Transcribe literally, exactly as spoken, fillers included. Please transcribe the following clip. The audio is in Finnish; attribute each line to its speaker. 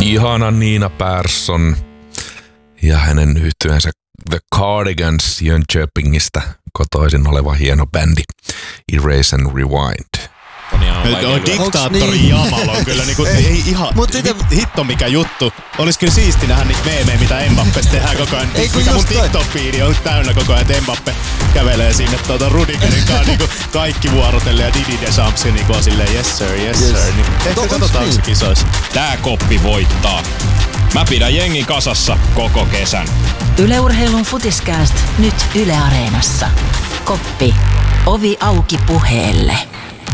Speaker 1: ihana Nina Persson ja hänen yhtyeensä The Cardigans Jönköpingistä kotoisin oleva hieno bändi Erase and Rewind.
Speaker 2: On diktaattori Jamal on kyllä niinku, ei ihan hit, hitto mikä juttu. Olis kyllä siisti nähdä niitä meemejä, mitä Mbappesta tehdään koko ajan. Ei, mikä mun TikTok-fiidi on täynnä koko ajan, että Mbappe kävelee sinne tuota Rudigerin kanssa niinku kaikki vuorotelle ja Didi Deschamps niinku on silleen yes sir, yes, yes. sir. Niin, ehkä katsotaan se kisoissa.
Speaker 3: Tää koppi voittaa. Mä pidän jengi kasassa koko kesän.
Speaker 4: Yle Urheilun Futiskääst nyt Yle Areenassa. Koppi. Ovi auki puheelle.